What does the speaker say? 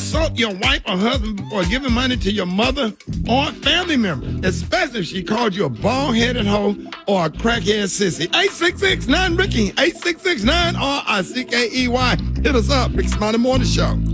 insult your wife or husband or giving money to your mother or family member, especially if she called you a bald-headed hoe or a crackhead sissy. 866-9-RICKY, 866-9-RICKEY. Hit us up, Rick Smiley Morning Show.